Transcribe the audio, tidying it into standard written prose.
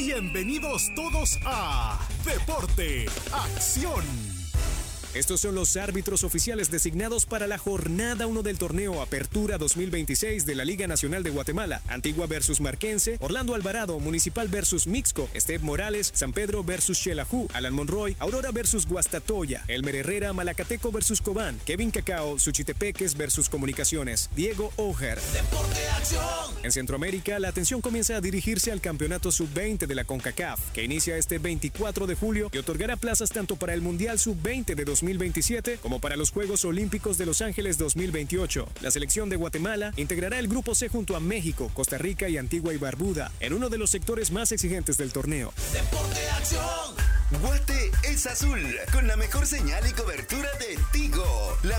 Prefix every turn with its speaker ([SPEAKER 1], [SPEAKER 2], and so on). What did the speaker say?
[SPEAKER 1] Bienvenidos todos a Deporte, Acción. Estos son los árbitros oficiales designados para la jornada 1 del torneo Apertura 2026 de la Liga Nacional de Guatemala. Antigua versus Marquense, Orlando Alvarado, Municipal versus Mixco, Esteve Morales, San Pedro versus Xelajú, Alan Monroy, Aurora versus Guastatoya, Elmer Herrera, Malacateco versus Cobán, Kevin Cacao, Suchitepeques versus Comunicaciones, Diego Ojer.
[SPEAKER 2] Deporte, acción.
[SPEAKER 1] En Centroamérica, la atención comienza a dirigirse al Campeonato Sub-20 de la CONCACAF, que inicia este 24 de julio y otorgará plazas tanto para el Mundial Sub-20 de 2027 como para los Juegos Olímpicos de Los Ángeles 2028. La selección de Guatemala integrará el Grupo C junto a México, Costa Rica y Antigua y Barbuda, en uno de los sectores más exigentes del torneo.
[SPEAKER 2] Deporte, acción.
[SPEAKER 3] Guate es azul, con la mejor señal y cobertura de Tigo. La